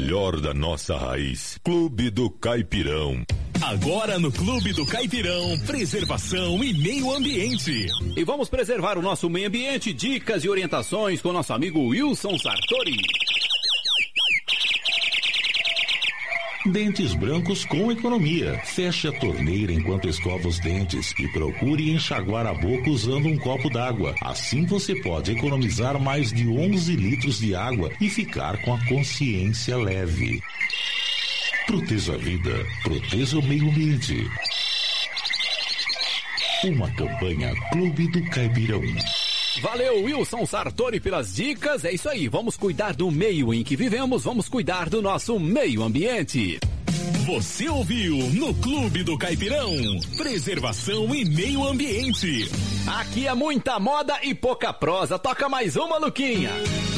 melhor da nossa raiz. Clube do Caipirão. Agora no Clube do Caipirão, preservação e meio ambiente. E vamos preservar o nosso meio ambiente, dicas e orientações com nosso amigo Wilson Sartori. Dentes brancos com economia. Feche a torneira enquanto escova os dentes e procure enxaguar a boca usando um copo d'água. Assim você pode economizar mais de 11 litros de água e ficar com a consciência leve. Proteja a vida, proteja o meio ambiente. Uma campanha Clube do Caipirão. Valeu, Wilson Sartori, pelas dicas. É isso aí, vamos cuidar do meio em que vivemos, vamos cuidar do nosso meio ambiente. Você ouviu no Clube do Caipirão, preservação e meio ambiente. Aqui é muita moda e pouca prosa. Toca mais uma, Luquinha.